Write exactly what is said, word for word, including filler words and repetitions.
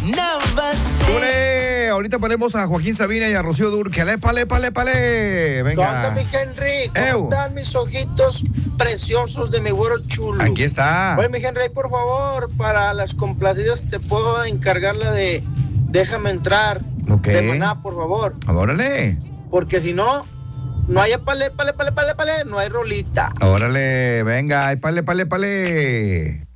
¡Ule! Ahorita ponemos a Joaquín Sabina y a Rocío Durque. ¡Ale, pale, pale, pale! Venga. ¿Dónde, mi Henry? ¿Cómo Ew. están mis ojitos preciosos de mi güero chulo? Aquí está. Oye, mi Henry, por favor, para las complacidas te puedo encargar la de Déjame Entrar. Ok. De Maná, por favor. Órale. Porque si no, no hay pale, pale, pale, pale, pale, no hay rolita. Órale, venga, ay, pale, pale, pale.